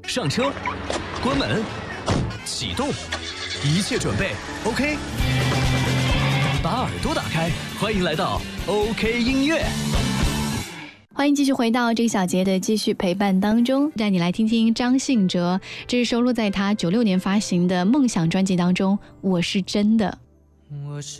上车，关门，启动，一切准备 OK。把耳朵打开，欢迎来到 OK 音乐。 欢迎继续回到这个小节的继续陪伴当中，带你来听听张信哲，这是收录在他96年发行的《梦想》专辑当中，我是真的。